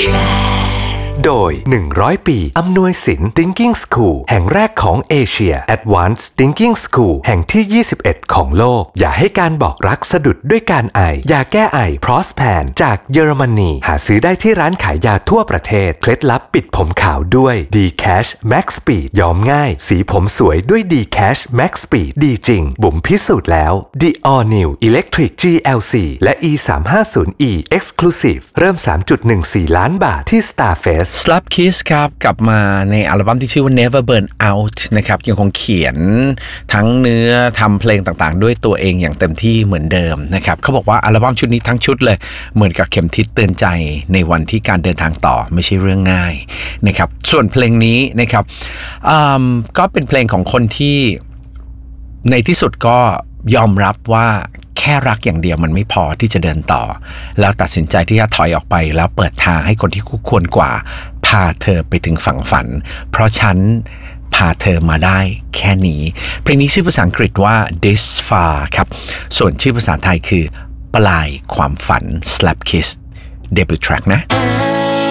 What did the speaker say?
โดย100 ปีอำนวยสิน Thinking School แห่งแรกของเอเชีย Advanced Thinking School แห่งที่21ของโลกอย่าให้การบอกรักสะดุดด้วยการไอยาแก้ไอ Prospan จากเยอรมนีหาซื้อได้ที่ร้านขายยาทั่วประเทศเคล็ดลับปิดผมขาวด้วย D-Cash Max Speed ย้อมง่ายสีผมสวยด้วย D-Cash Max Speed ดีจริงบุ๋มพิสูจน์แล้ว The All New Electric GLC และ E350e Exclusive เริ่ม 3.14 ล้านบาทที่ Starfest Slap Kiss ครับกลับมาในอัลบั้มที่ชื่อว่า Never Burn Out นะครับยังคงเขียนทั้งเนื้อทำเพลงต่างๆด้วยตัวเองอย่างเต็มที่เหมือนเดิมนะครับเขาบอกว่าอัลบั้มชุดนี้ทั้งชุดเลยเหมือนกับเข็มทิศเตือนใจในวันที่การเดินทางต่อไม่ใช่เรื่องง่ายนะครับส่วนเพลงนี้นะครับก็เป็นเพลงของคนที่ในที่สุดก็ยอมรับว่าแค่รักอย่างเดียวมันไม่พอที่จะเดินต่อแล้วตัดสินใจที่จะถอยออกไปแล้วเปิดทางให้คนที่คู่ควรกว่าพาเธอไปถึงฝั่งฝันเพราะฉันพาเธอมาได้แค่นี้เพลงนี้ชื่อภาษาอังกฤษว่า This Far ครับส่วนชื่อภาษาไทยคือปลายความฝัน Slap Kiss Debut Track นะ